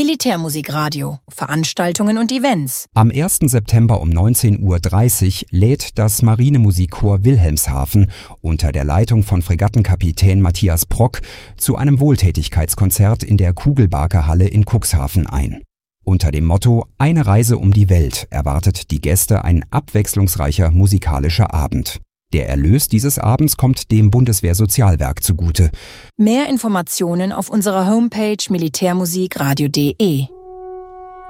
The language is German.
Militärmusikradio, Veranstaltungen und Events. Am 1. September um 19:30 Uhr lädt das Marinemusikchor Wilhelmshaven unter der Leitung von Fregattenkapitän Matthias Brock zu einem Wohltätigkeitskonzert in der Kugelbarke-Halle in Cuxhaven ein. Unter dem Motto »Eine Reise um die Welt« erwartet die Gäste ein abwechslungsreicher musikalischer Abend. Der Erlös dieses Abends kommt dem Bundeswehrsozialwerk zugute. Mehr Informationen auf unserer Homepage militärmusikradio.de.